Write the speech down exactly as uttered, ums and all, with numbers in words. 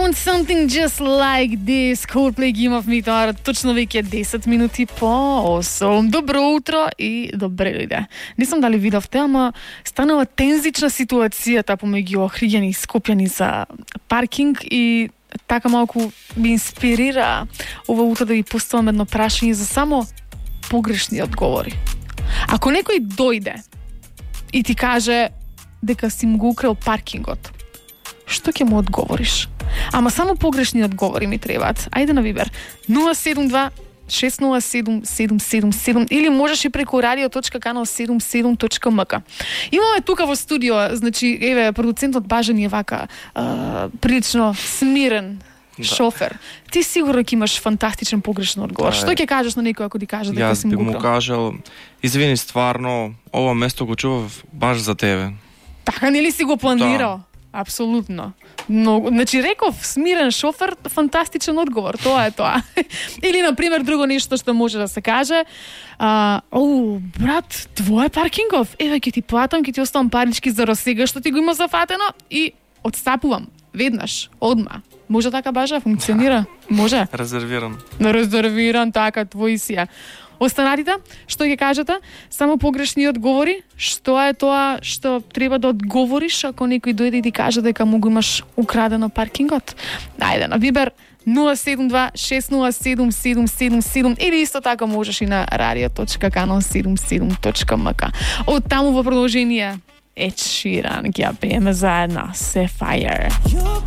want something just like this. Coldplay Game of Meteor. Точно веќе десет минути по осем. Добро утро и добре дојде. Не сум дали видовте, ама станала тензична ситуацијата помеѓу Охриѓани и Скопјани за паркинг и така малку ми инспирира ова утро да ви поставам едно прашање за само погрешни одговори. Ако некој дојде и ти каже дека си му го украл паркингот, што ќе му одговориш? Ама само погрешни одговори ми требаат. Ајде на Вибер нула седум два шест нула седум седум седум седум или можеш и преку радио точка канал седумдесет и седум точка ем ка. Имаме тука во студио, значи, еве, продуцентот Бажан е вака, а, прилично смирен да. Шофер. Ти сигурно ќе имаш фантастичен погрешен одговор. Да, што ќе кажеш на некој ако ти каже дека си му го украл? Јас би му кажал, извини, стварно, ова место го чував баш за тебе. Така нели си го планирал? Да. Апсолутно. Но, значи, реков, смирен шофер, фантастичен одговор, тоа е тоа. Или, например, друго нешто што може да се каже, а, о, брат, твој паркингов, еве, ќе ти платам, ќе ти оставам парички за сега што ти го има зафатено и отстапувам, веднаш, одма. Може така, Бажа, функционира? Може? Резервиран. Резервиран, така, твој си ја. Останатите, што ќе кажете? Само погрешни одговори. Што е тоа што треба да одговориш ако некој дојде и ти каже дека му го имаш украдено паркингот? Ајде на Вибер нула седум два шест нула седум седум седум седум или исто така можеш и на радио точка канал седумдесет и седум точка ем ка. Од таму во продолжение Ed Sheeran ќе ја пееме заедно. Sapphire.